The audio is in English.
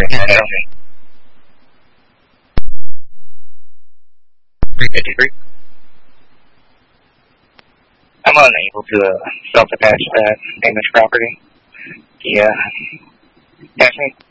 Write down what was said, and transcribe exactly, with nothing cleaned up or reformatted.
three fifty-three. I'm unable to uh, self-attach that damaged property. Yeah. Pass me.